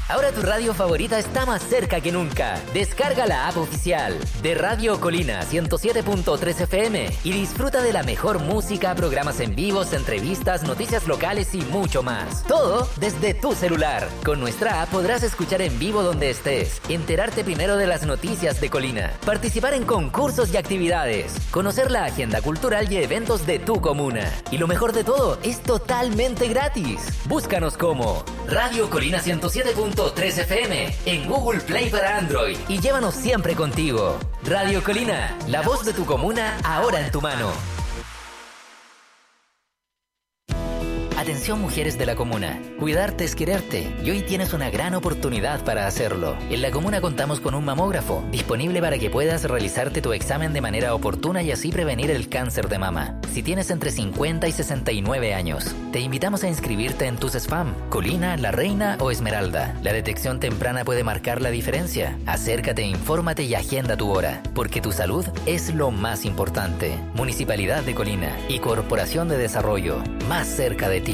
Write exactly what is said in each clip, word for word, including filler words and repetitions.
Ahora tu radio favorita está más cerca que nunca. Descarga la app oficial de Radio Colina ciento siete punto tres F M y disfruta de la mejor música, programas en vivos, entrevistas, noticias locales y mucho más. Todo desde tu celular. Con nuestra app podrás escuchar en vivo donde estés, enterarte primero de las noticias de Colina, participar en concursos y actividades, conocer la agenda cultural y eventos de tu comuna. Y lo mejor de todo, es totalmente gratis. Búscanos como Radio Colina ciento siete punto tres F M en Google Play para Android y llévanos siempre contigo. Radio Colina, la voz de tu comuna ahora en tu mano. Atención mujeres de la comuna, cuidarte es quererte y hoy tienes una gran oportunidad para hacerlo. En la comuna contamos con un mamógrafo disponible para que puedas realizarte tu examen de manera oportuna y así prevenir el cáncer de mama. Si tienes entre cincuenta y sesenta y nueve años, te invitamos a inscribirte en tus spam, Colina, La Reina o Esmeralda. La detección temprana puede marcar la diferencia. Acércate, infórmate y agenda tu hora, porque tu salud es lo más importante. Municipalidad de Colina y Corporación de Desarrollo, más cerca de ti.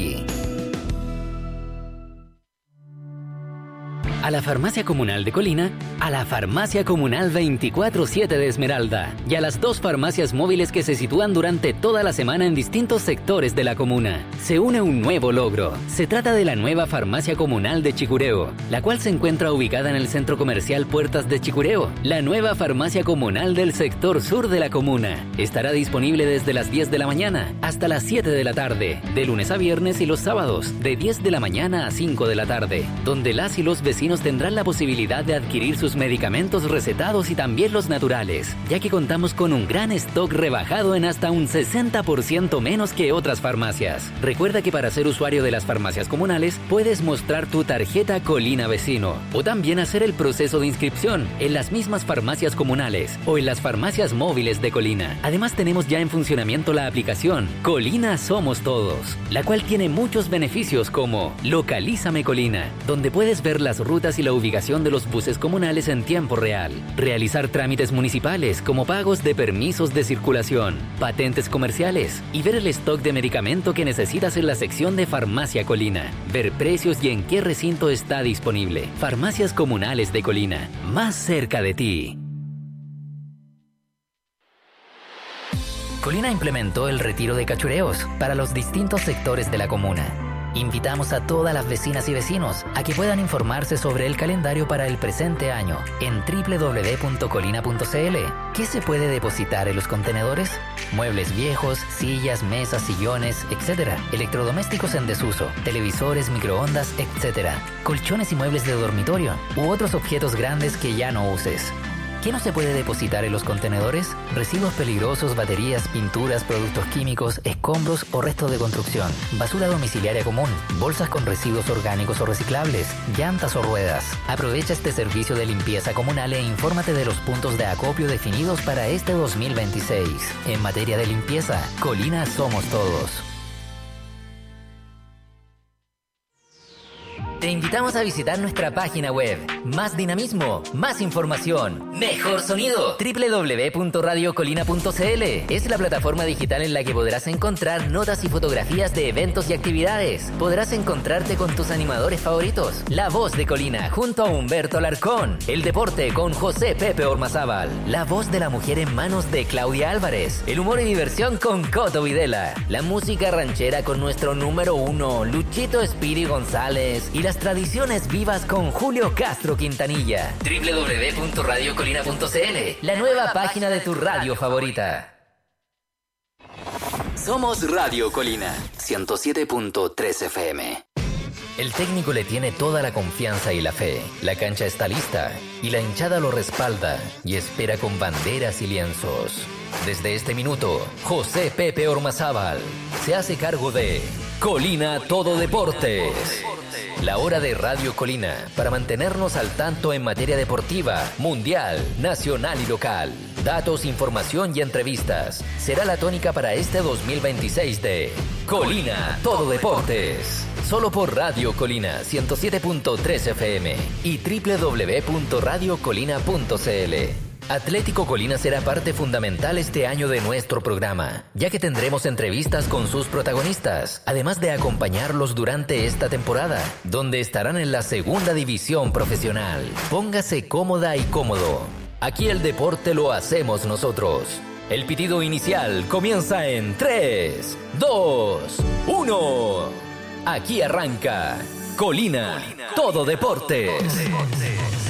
A la Farmacia Comunal de Colina, a la Farmacia Comunal veinticuatro siete de Esmeralda y a las dos farmacias móviles que se sitúan durante toda la semana en distintos sectores de la comuna. Se une un nuevo logro. Se trata de la nueva Farmacia Comunal de Chicureo, la cual se encuentra ubicada en el Centro Comercial Puertas de Chicureo. La nueva Farmacia Comunal del sector sur de la comuna estará disponible desde las diez de la mañana hasta las siete de la tarde, de lunes a viernes y los sábados, de diez de la mañana a cinco de la tarde, donde las y los vecinos tendrán la posibilidad de adquirir sus medicamentos recetados y también los naturales, ya que contamos con un gran stock rebajado en hasta un sesenta por ciento menos que otras farmacias. Recuerda que para ser usuario de las farmacias comunales puedes mostrar tu tarjeta Colina Vecino o también hacer el proceso de inscripción en las mismas farmacias comunales o en las farmacias móviles de Colina. Además tenemos ya en funcionamiento la aplicación Colina Somos Todos, la cual tiene muchos beneficios como Localízame Colina, donde puedes ver las rutas y la ubicación de los buses comunales en tiempo real, realizar trámites municipales como pagos de permisos de circulación, patentes comerciales y ver el stock de medicamento que necesitas en la sección de Farmacia Colina, ver precios y en qué recinto está disponible. Farmacias Comunales de Colina, más cerca de ti. Colina implementó el retiro de cachureos para los distintos sectores de la comuna. Invitamos a todas las vecinas y vecinos a que puedan informarse sobre el calendario para el presente año en doble u doble u doble u punto colina punto c l. ¿Qué se puede depositar en los contenedores? Muebles viejos, sillas, mesas, sillones, etcétera. Electrodomésticos en desuso, televisores, microondas, etcétera. Colchones y muebles de dormitorio u otros objetos grandes que ya no uses. ¿Qué no se puede depositar en los contenedores? Residuos peligrosos, baterías, pinturas, productos químicos, escombros o restos de construcción, basura domiciliaria común, bolsas con residuos orgánicos o reciclables, llantas o ruedas. Aprovecha este servicio de limpieza comunal e infórmate de los puntos de acopio definidos para este dos mil veintiséis. En materia de limpieza, Colina Somos Todos. Te invitamos a visitar nuestra página web. Más dinamismo, más información, mejor sonido. doble u doble u doble u punto radio colina punto c l es la plataforma digital en la que podrás encontrar notas y fotografías de eventos y actividades. Podrás encontrarte con tus animadores favoritos. La Voz de Colina junto a Humberto Alarcón. El deporte con José Pepe Ormazábal. La voz de la mujer en manos de Claudia Álvarez. El humor y diversión con Coto Videla. La música ranchera con nuestro número uno, Luchito Speedy González. Y las tradiciones vivas con Julio Castro Quintanilla. doble u doble u doble u punto radio colina punto c l, la nueva página de tu radio favorita. Somos Radio Colina, ciento siete punto tres F M. El técnico le tiene toda la confianza y la fe. La cancha está lista y la hinchada lo respalda y espera con banderas y lienzos. Desde este minuto, José Pepe Ormazábal se hace cargo de Colina Todo Deportes. La hora de Radio Colina para mantenernos al tanto en materia deportiva, mundial, nacional y local. Datos, información y entrevistas. Será la tónica para este dos mil veintiséis de Colina Todo Deportes. Solo por Radio Colina ciento siete punto tres F M y doble u doble u doble u punto radio colina punto c l. Atlético Colina será parte fundamental este año de nuestro programa, ya que tendremos entrevistas con sus protagonistas, además de acompañarlos durante esta temporada, donde estarán en la segunda división profesional. Póngase cómoda y cómodo. Aquí el deporte lo hacemos nosotros. El pitido inicial comienza en tres, dos, uno. Aquí arranca Colina, Colina todo deportes. Todo deportes.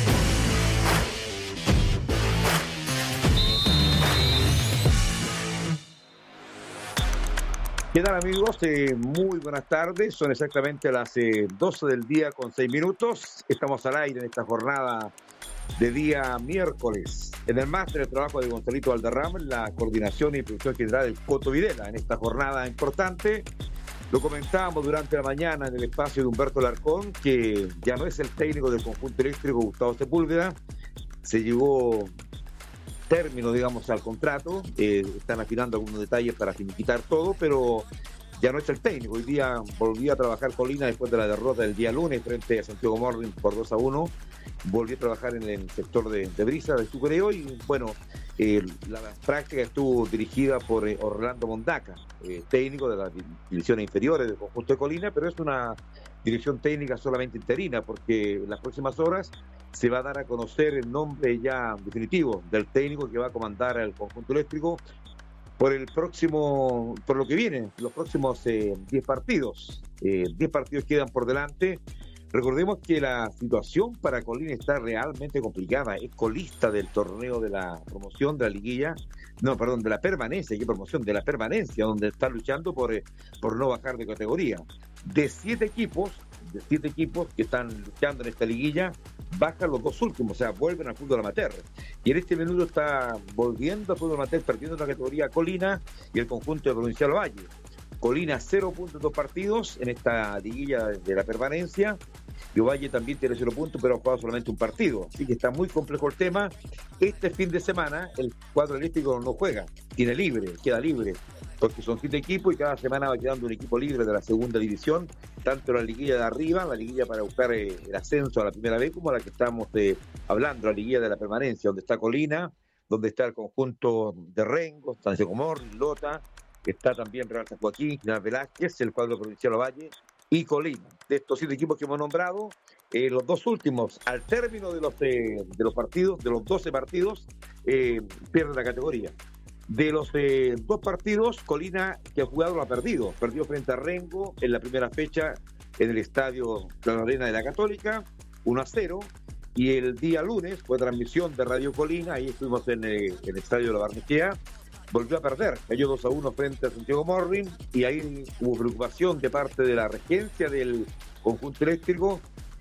¿Qué tal, amigos? Eh, muy buenas tardes. Son exactamente las eh, doce del día con seis minutos. Estamos al aire en esta jornada de día miércoles. En el máster de trabajo de Gonzalito Valderrama, la coordinación y producción general del Coto Videla. En esta jornada importante, lo comentábamos durante la mañana en el espacio de Humberto Larcón, que ya no es el técnico del conjunto eléctrico Gustavo Sepúlveda. Se llegó término, digamos, al contrato. Eh, están afinando algunos detalles para finiquitar todo, pero ya no es el técnico. Hoy día volvió a trabajar Colina después de la derrota del día lunes frente a Santiago Morning por dos a uno. Volvió a trabajar en el sector de, de Brisa, de Sucureo, y bueno, eh, la, la práctica estuvo dirigida por eh, Orlando Mondaca, eh, técnico de las divisiones inferiores del conjunto de Colina, pero es una dirección técnica solamente interina, porque en las próximas horas se va a dar a conocer el nombre ya definitivo del técnico que va a comandar al conjunto eléctrico por el próximo, por lo que viene, los próximos eh, diez partidos. Eh, diez partidos quedan por delante. Recordemos que la situación para Colina está realmente complicada. Es colista del torneo de la promoción de la liguilla, no, perdón, de la permanencia, ¿qué promoción? De la permanencia, donde está luchando por, por no bajar de categoría. De siete equipos, de siete equipos que están luchando en esta liguilla, bajan los dos últimos, o sea, vuelven al fútbol amateur. Y en este minuto está volviendo al fútbol amateur, perdiendo la categoría Colina y el conjunto de Provincial Valle. Colina cero puntos, dos partidos en esta liguilla de la permanencia. Y Ovalle también tiene cero puntos, pero ha jugado solamente un partido. Así que está muy complejo el tema. Este fin de semana el cuadro eléctrico no juega, tiene libre, queda libre, porque son siete equipos y cada semana va quedando un equipo libre de la segunda división, tanto la liguilla de arriba, la liguilla para buscar eh, el ascenso a la primera vez, como la que estamos eh, hablando, la liguilla de la permanencia, donde está Colina, donde está el conjunto de Rengo, Santiago Comor, Lota, está también Real San Joaquín, General Velázquez, el cuadro provincial Ovalle y Colina. De estos siete equipos que hemos nombrado, eh, los dos últimos, al término de los, eh, de los partidos, de los doce partidos, eh, pierden la categoría. De los eh, dos partidos, Colina, que ha jugado, lo ha perdido. Perdió frente a Rengo en la primera fecha en el estadio La Arena de la Católica, uno a cero. Y el día lunes fue transmisión de Radio Colina, ahí estuvimos en, eh, en el estadio de la Barnechea. Volvió a perder, cayó dos a uno frente a Santiago Morning, y ahí hubo preocupación de parte de la regencia del conjunto eléctrico.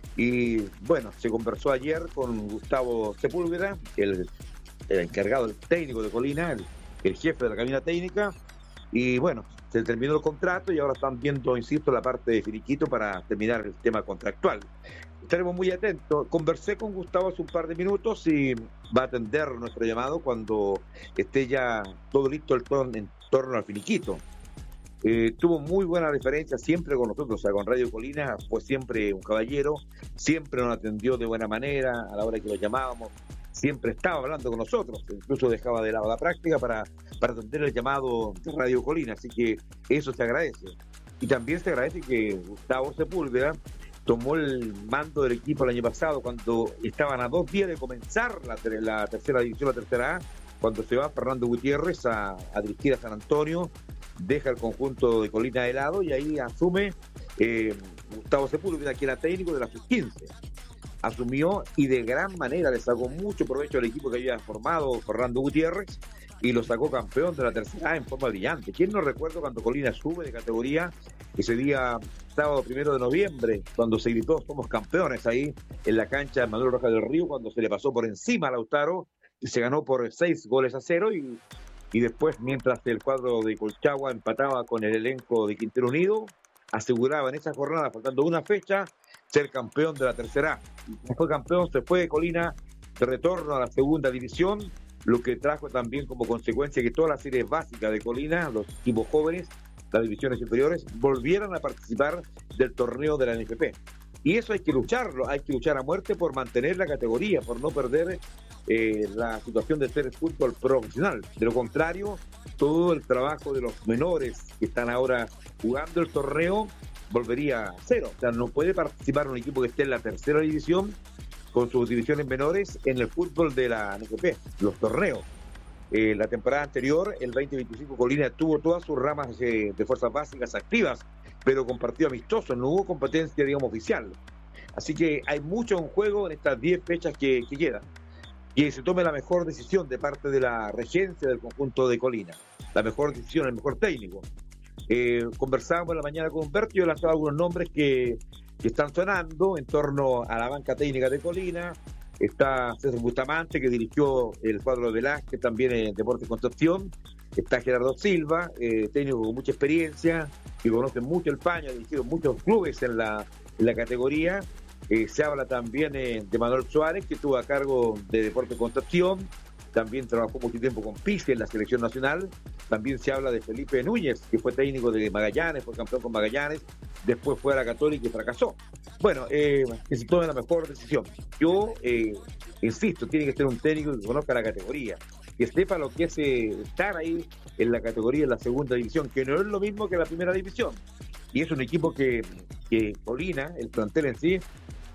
Y bueno, se conversó ayer con Gustavo Sepúlveda, el, el encargado, el técnico de Colina, el, el jefe de la cabina técnica, y bueno, se terminó el contrato y ahora están viendo, insisto, la parte de finiquito para terminar el tema contractual. Estaremos muy atentos. Conversé con Gustavo hace un par de minutos y va a atender nuestro llamado cuando esté ya todo listo el ton, en torno al finiquito. Eh, tuvo muy buena referencia siempre con nosotros, o sea, con Radio Colina, fue siempre un caballero, siempre nos atendió de buena manera a la hora que lo llamábamos, siempre estaba hablando con nosotros, incluso dejaba de lado la práctica para, para atender el llamado de Radio Colina, así que eso se agradece. Y también se agradece que Gustavo Sepúlveda tomó el mando del equipo el año pasado cuando estaban a dos días de comenzar la, la tercera división, la tercera A, cuando se va Fernando Gutiérrez a, a dirigir a San Antonio, deja el conjunto de Colina de lado y ahí asume eh, Gustavo Sepúlveda, que era técnico de la sub quince. Asumió y de gran manera le sacó mucho provecho al equipo que había formado Fernando Gutiérrez y lo sacó campeón de la tercera A en forma brillante. ¿Quién no recuerda cuando Colina sube de categoría ese día sábado primero de noviembre, cuando se gritó somos campeones ahí en la cancha de Manuel Rojas del Río, cuando se le pasó por encima a Lautaro y se ganó por seis goles a cero y, y después, mientras el cuadro de Colchagua empataba con el elenco de Quintero Unido, aseguraba en esa jornada, faltando una fecha, ser campeón de la tercera A. Y como fue campeón, se fue de Colina de retorno a la segunda división, lo que trajo también como consecuencia que todas las series básicas de Colina, los equipos jóvenes, las divisiones inferiores, volvieran a participar del torneo de la N F P. Y eso hay que lucharlo, hay que luchar a muerte por mantener la categoría, por no perder eh, la situación de ser el fútbol profesional. De lo contrario, todo el trabajo de los menores que están ahora jugando el torneo volvería a cero. O sea, no puede participar un equipo que esté en la tercera división con sus divisiones menores en el fútbol de la N F P, los torneos. Eh, la temporada anterior, el veinte veinticinco, Colina tuvo todas sus ramas eh, de fuerzas básicas activas, pero con partido amistoso, no hubo competencia, digamos, oficial. Así que hay mucho en juego en estas diez fechas que, que quedan. Y se tome la mejor decisión de parte de la regencia del conjunto de Colina. La mejor decisión, el mejor técnico. Eh, conversábamos en la mañana con Humberto y yo lanzaba algunos nombres que, que están sonando en torno a la banca técnica de Colina. Está César Bustamante, que dirigió el cuadro de Velázquez, también en Deportes Concepción. Está Gerardo Silva, eh, técnico con mucha experiencia, que conoce mucho el paño, ha dirigido muchos clubes en la, en la categoría. Eh, se habla también eh, de Manuel Suárez, que estuvo a cargo de Deportes Concepción. También trabajó mucho tiempo con Pizzi en la selección nacional. También se habla de Felipe Núñez, que fue técnico de Magallanes, fue campeón con Magallanes, después fue a la Católica y fracasó. Bueno, eh, que se tome la mejor decisión. Yo eh, insisto, tiene que ser un técnico que conozca la categoría, que sepa lo que es eh, estar ahí en la categoría, en la segunda división, que no es lo mismo que la primera división. Y es un equipo que, que Colina, el plantel en sí,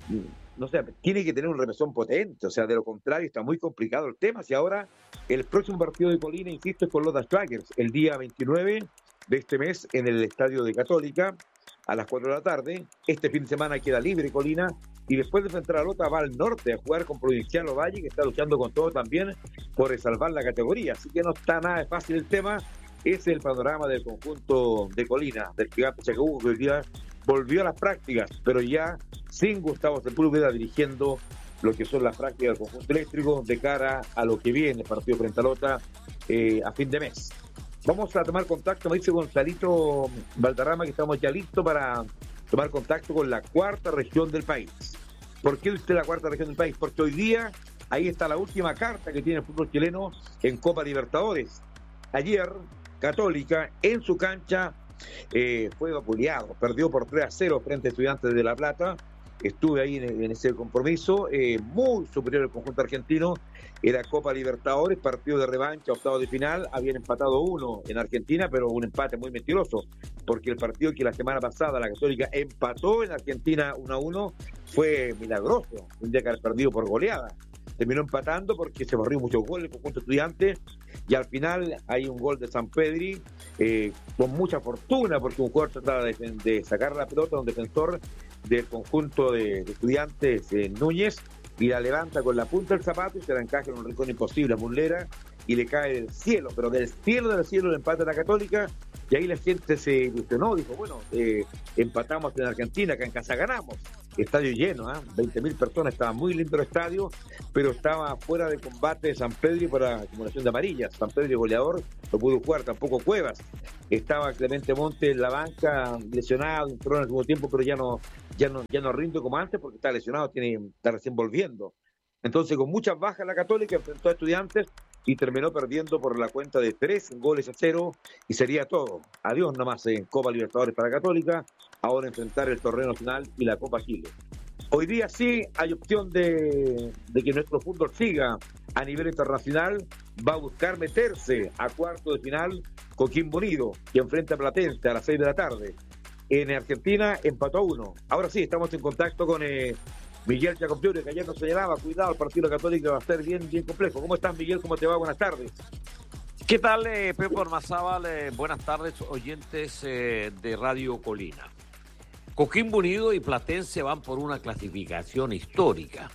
no sé, tiene que tener un remesón potente, o sea, de lo contrario está muy complicado el tema. Si ahora el próximo partido de Colina, insisto, es con los Strikers, el día veintinueve de este mes en el estadio de Católica, a las cuatro de la tarde. Este fin de semana queda libre Colina, y después de enfrentar a Lota va al norte a jugar con Provincial Ovalle, que está luchando con todo también por salvar la categoría, así que no está nada fácil el tema. Ese es el panorama del conjunto de Colina, del gigante Chacabuco, que hoy día volvió a las prácticas, pero ya sin Gustavo Sepúlveda dirigiendo lo que son las prácticas del conjunto eléctrico de cara a lo que viene el partido frente a Lota eh, a fin de mes. Vamos a tomar contacto, me dice Gonzalito Valderrama, que estamos ya listos para tomar contacto con la cuarta región del país. ¿Por qué usted la cuarta región del país? Porque hoy día ahí está la última carta que tiene el fútbol chileno en Copa Libertadores. Ayer, Católica, en su cancha, eh, fue vapuleado, perdió por tres a cero frente a Estudiantes de La Plata. Estuve ahí en, en ese compromiso, eh, muy superior al conjunto argentino. Era Copa Libertadores, partido de revancha, octavo de final. Habían empatado uno en Argentina, pero un empate muy mentiroso, porque el partido que la semana pasada la Católica empató en Argentina uno a uno fue milagroso, un día que haber perdido por goleada. Terminó empatando porque se barrió muchos goles el conjunto estudiante, y al final hay un gol de San Pedri eh, con mucha fortuna, porque un jugador trataba de, de sacar la pelota, un defensor del conjunto de, de Estudiantes, eh, Núñez, y la levanta con la punta del zapato y se la encaja en un rincón imposible a Muslera, y le cae del cielo, pero del cielo del cielo el empate a la Católica. Y ahí la gente se ilusionó, dijo, bueno, eh, empatamos en Argentina, acá en casa ganamos. Estadio lleno, ¿eh? veinte mil personas, estaba muy lindo el estadio, pero estaba fuera de combate San Pedro por acumulación de amarillas. San Pedro, goleador, no pudo jugar, tampoco Cuevas. Estaba Clemente Monte en la banca, lesionado, entró en el segundo tiempo, pero ya no, ya no, ya no rinde como antes porque está lesionado, tiene, está recién volviendo. Entonces, con muchas bajas la Católica enfrentó a Estudiantes y terminó perdiendo por la cuenta de tres goles a cero, y sería todo. Adiós nomás en Copa Libertadores para Católica, ahora enfrentar el torneo nacional y la Copa Chile. Hoy día sí hay opción de, de que nuestro fútbol siga a nivel internacional. Va a buscar meterse a cuarto de final Coquimbo Unido, que enfrenta a Platense a las seis de la tarde. En Argentina empató a uno. Ahora sí, estamos en contacto con eh, Miguel Jacobiori, que ayer nos señalaba, cuidado, el partido católico va a ser bien, bien complejo. ¿Cómo estás, Miguel? ¿Cómo te va? Buenas tardes. ¿Qué tal, eh, Pepe Ormazábal? Eh, buenas tardes, oyentes eh, de Radio Colina. Coquimbo Unido y Platense van por una clasificación histórica.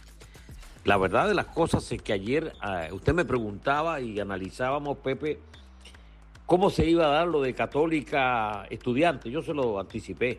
La verdad de las cosas es que ayer uh, usted me preguntaba y analizábamos, Pepe, cómo se iba a dar lo de Católica Estudiante. Yo se lo anticipé.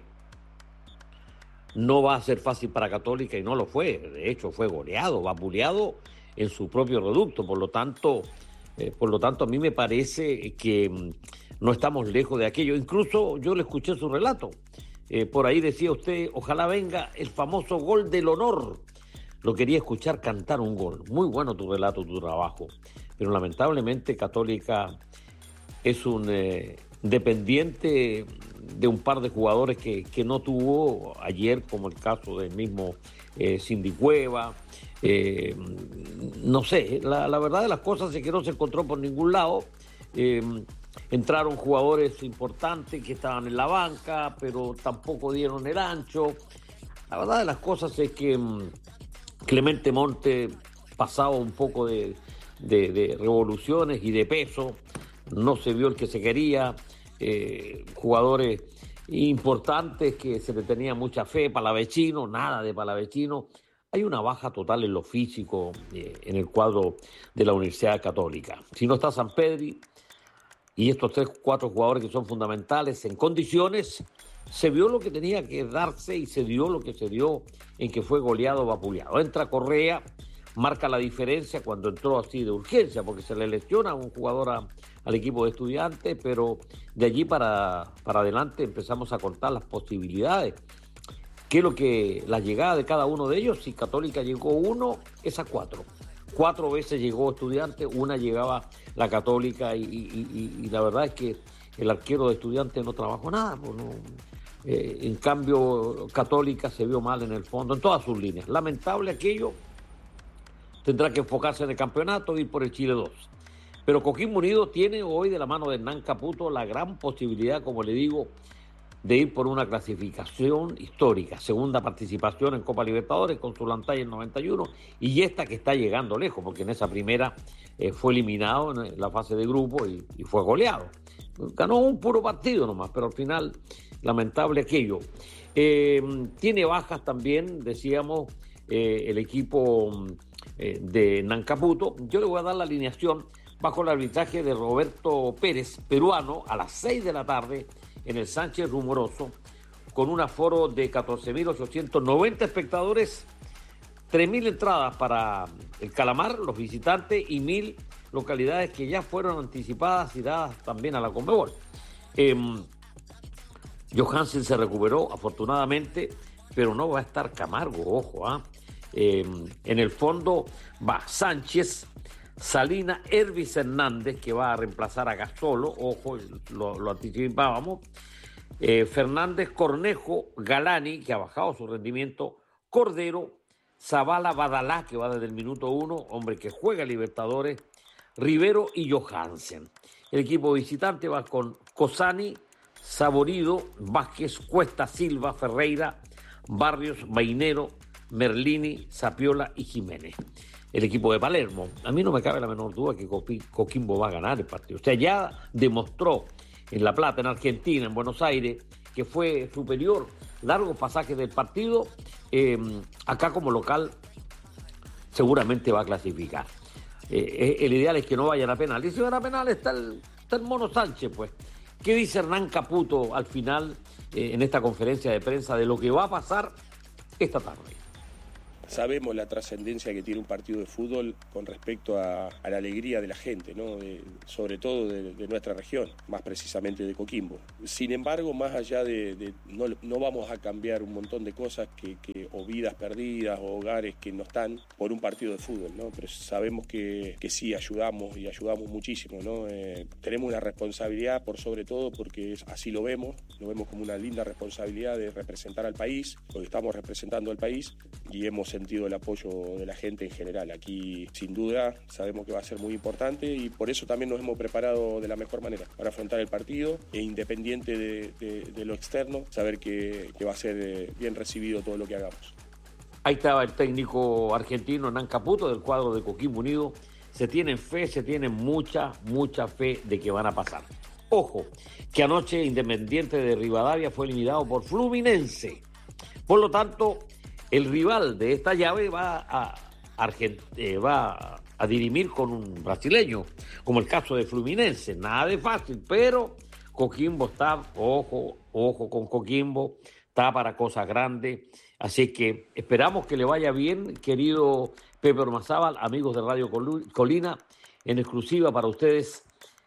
No va a ser fácil para Católica y no lo fue. De hecho, fue goleado, vapuleado en su propio reducto. Por lo tanto, eh, por lo tanto, a mí me parece que mm, no estamos lejos de aquello. Incluso yo le escuché su relato. Eh, por ahí decía usted, ojalá venga el famoso gol del honor. Lo quería escuchar cantar un gol. Muy bueno tu relato, tu trabajo. Pero lamentablemente Católica es un eh, dependiente de un par de jugadores que, que no tuvo ayer, como el caso del mismo eh, Cindy Cueva. Eh, no sé, la, la verdad de las cosas es que no se encontró por ningún lado. Eh, entraron jugadores importantes que estaban en la banca, pero tampoco dieron el ancho. La verdad de las cosas es que um, Clemente Monte pasaba un poco de, de, de revoluciones y de peso, no se vio el que se quería. Eh, jugadores importantes que se le tenía mucha fe, Palavecino, nada de Palavecino. Hay una baja total en lo físico eh, en el cuadro de la Universidad Católica. Si no está Sampedri y estos tres, cuatro jugadores que son fundamentales en condiciones, se vio lo que tenía que darse y se dio lo que se dio en que fue goleado, vapuleado. Entra Correa, marca la diferencia cuando entró así de urgencia, porque se le lesiona a un jugador a, al equipo de Estudiantes, pero de allí para, para adelante empezamos a contar las posibilidades. ¿Qué es lo que la llegada de cada uno de ellos? Si Católica llegó uno, es a cuatro. Cuatro veces llegó Estudiantes, una llegaba la Católica y, y, y, y la verdad es que el arquero de Estudiantes no trabajó nada. Pues no, eh, en cambio, Católica se vio mal en el fondo, en todas sus líneas. Lamentable aquello, tendrá que enfocarse en el campeonato y ir por el Chile dos. Pero Coquimbo Unido tiene hoy de la mano de Hernán Caputo la gran posibilidad, como le digo, de ir por una clasificación histórica, segunda participación en Copa Libertadores con Zulantay en noventa y uno y esta que está llegando lejos, porque en esa primera eh, fue eliminado en la fase de grupo y, y fue goleado. Ganó un puro partido nomás, pero al final, lamentable aquello. Eh, tiene bajas también, decíamos, eh, el equipo eh, de Hernán Caputo. Yo le voy a dar la alineación bajo el arbitraje de Roberto Pérez, peruano, a las seis de la tarde, en el Sánchez Rumoroso, con un aforo de catorce mil ochocientos noventa espectadores, tres mil entradas para el Calamar, los visitantes, y mil localidades que ya fueron anticipadas y dadas también a la Conmebol. Eh, Johansen se recuperó, afortunadamente, pero no va a estar Camargo, ojo. ¿eh? Eh, en el fondo va Sánchez, Salina, Hervis Hernández, que va a reemplazar a Gasolo, ojo, lo, lo anticipábamos, eh, Fernández, Cornejo, Galani, que ha bajado su rendimiento, Cordero, Zavala, Badalá, que va desde el minuto uno, hombre que juega Libertadores, Rivero y Johansen. El equipo visitante va con Cosani, Saborido, Vázquez, Cuesta, Silva, Ferreira, Barrios, Mainero, Merlini, Sapiola y Jiménez. El equipo de Palermo, a mí no me cabe la menor duda que Coquimbo va a ganar el partido. O sea, ya demostró en La Plata, en Argentina, en Buenos Aires, que fue superior. Largos pasajes del partido. Eh, acá como local seguramente va a clasificar. Eh, el ideal es que no vayan a penal. Y si van a penal está el, está el Mono Sánchez, pues. ¿Qué dice Hernán Caputo al final eh, en esta conferencia de prensa de lo que va a pasar esta tarde? Sabemos la trascendencia que tiene un partido de fútbol con respecto a, a la alegría de la gente, ¿no? De, sobre todo de, de nuestra región, más precisamente de Coquimbo. Sin embargo, más allá de... de no, no vamos a cambiar un montón de cosas que, que, o vidas perdidas o hogares que no están por un partido de fútbol, ¿no? Pero sabemos que, que sí ayudamos y ayudamos muchísimo, ¿no? Eh, tenemos una responsabilidad por sobre todo porque es, así lo vemos, lo vemos como una linda responsabilidad de representar al país, porque estamos representando al país y hemos sentido el apoyo de la gente en general. Aquí, sin duda, sabemos que va a ser muy importante y por eso también nos hemos preparado de la mejor manera para afrontar el partido e independiente de, de, de lo externo, saber que, que va a ser bien recibido todo lo que hagamos. Ahí estaba el técnico argentino Hernán Caputo del cuadro de Coquimbo Unido. Se tienen fe, se tienen mucha, mucha fe de que van a pasar. Ojo, que anoche Independiente de Rivadavia fue eliminado por Fluminense. Por lo tanto, el rival de esta llave va a, Argent- eh, va a dirimir con un brasileño, como el caso de Fluminense. Nada de fácil, pero Coquimbo está, ojo, ojo con Coquimbo, está para cosas grandes. Así que esperamos que le vaya bien, querido Pepe Ormazábal, amigos de Radio Colina, en exclusiva para ustedes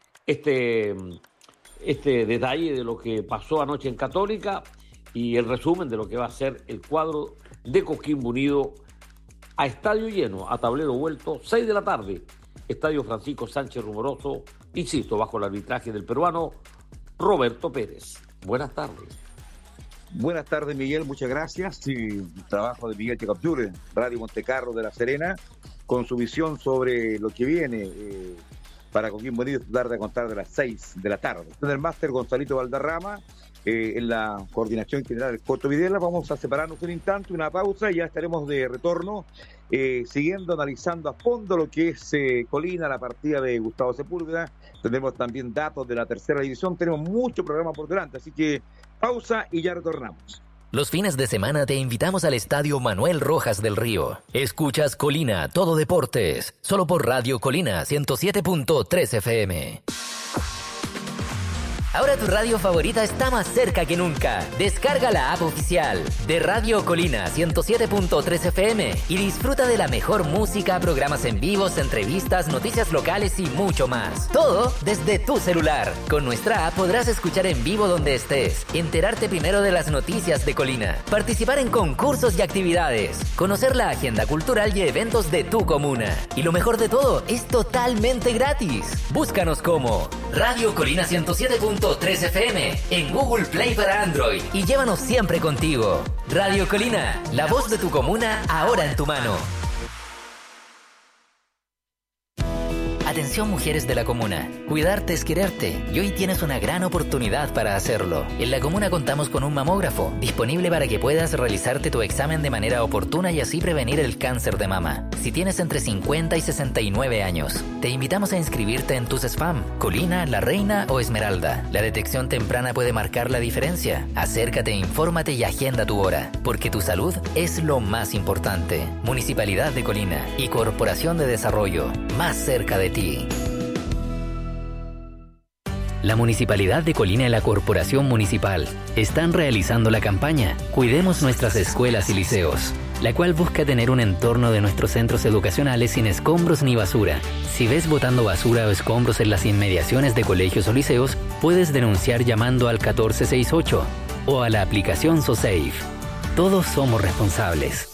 este, este detalle de lo que pasó anoche en Católica y el resumen de lo que va a ser el cuadro de Coquimbo Unido a estadio lleno, a tablero vuelto, seis de la tarde, Estadio Francisco Sánchez Rumoroso, insisto, bajo el arbitraje del peruano Roberto Pérez. Buenas tardes. Buenas tardes, Miguel, muchas gracias. Sí, trabajo de Miguel Checapture, Radio Montecarlo de La Serena, con su visión sobre lo que viene eh, para Coquimbo Unido, tarde a contar de las seis de la tarde. En el máster Gonzalito Valderrama, eh, en la coordinación general del Coto Videla. Vamos a separarnos un instante, una pausa, y ya estaremos de retorno, eh, siguiendo, analizando a fondo lo que es eh, Colina, la partida de Gustavo Sepúlveda. Tendremos también datos de la tercera división, tenemos mucho programa por delante, así que pausa y ya retornamos. Los fines de semana te invitamos al Estadio Manuel Rojas del Río. Escuchas Colina, todo deportes, solo por Radio Colina ciento siete punto tres F M. Ahora tu radio favorita está más cerca que nunca. Descarga la app oficial de Radio Colina ciento siete punto tres F M y disfruta de la mejor música, programas en vivos, entrevistas, noticias locales y mucho más. Todo desde tu celular. Con nuestra app podrás escuchar en vivo donde estés, enterarte primero de las noticias de Colina, participar en concursos y actividades, conocer la agenda cultural y eventos de tu comuna. Y lo mejor de todo, es totalmente gratis. Búscanos como Radio Colina ciento siete punto tres F M en Google Play para Android y llévanos siempre contigo. Radio Colina, la voz de tu comuna ahora en tu mano. Atención, mujeres de la comuna, cuidarte es quererte y hoy tienes una gran oportunidad para hacerlo. En la comuna contamos con un mamógrafo disponible para que puedas realizarte tu examen de manera oportuna y así prevenir el cáncer de mama. Si tienes entre cincuenta y sesenta y nueve años, te invitamos a inscribirte en tus spam, Colina, La Reina o Esmeralda. La detección temprana puede marcar la diferencia. Acércate, infórmate y agenda tu hora, porque tu salud es lo más importante. Municipalidad de Colina y Corporación de Desarrollo, más cerca de ti. La Municipalidad de Colina y la Corporación Municipal están realizando la campaña Cuidemos nuestras escuelas y liceos, la cual busca tener un entorno de nuestros centros educacionales sin escombros ni basura. Si ves botando basura o escombros en las inmediaciones de colegios o liceos, puedes denunciar llamando al catorce sesenta y ocho o a la aplicación SoSafe. Todos somos responsables.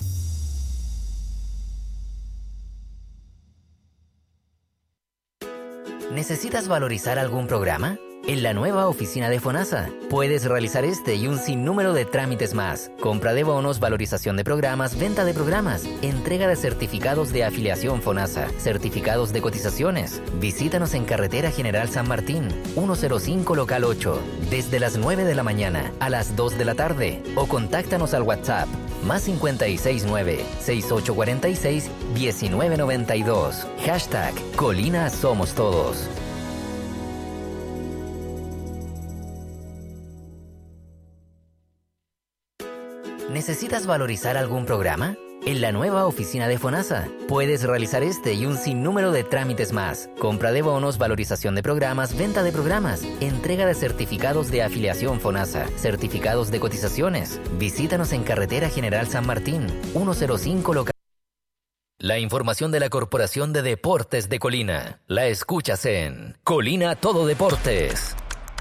¿Necesitas valorizar algún programa? En la nueva oficina de FONASA puedes realizar este y un sinnúmero de trámites más. Compra de bonos, valorización de programas, venta de programas, entrega de certificados de afiliación FONASA, certificados de cotizaciones. Visítanos en Carretera General San Martín, ciento cinco local ocho, desde las nueve de la mañana a las dos de la tarde, o contáctanos al WhatsApp más cinco seis nueve, seis ocho cuatro seis, uno nueve nueve dos. Hashtag Colina Somos Todos. ¿Necesitas valorizar algún programa? En la nueva oficina de FONASA puedes realizar este y un sinnúmero de trámites más. Compra de bonos, valorización de programas, venta de programas, entrega de certificados de afiliación FONASA, certificados de cotizaciones. Visítanos en Carretera General San Martín, ciento cinco local. La información de la Corporación de Deportes de Colina la escuchas en Colina Todo Deportes.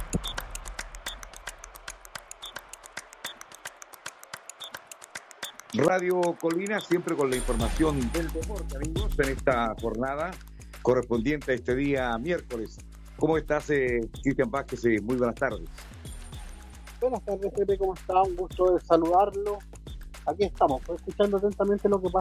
Radio Colina, siempre con la información del deporte, amigos, en esta jornada correspondiente a este día miércoles. ¿Cómo estás, eh, Cristian Vázquez? Eh, muy buenas tardes. Buenas tardes, Pepe, ¿cómo está? Un gusto de saludarlo. Aquí estamos, pues, escuchando atentamente lo que pasa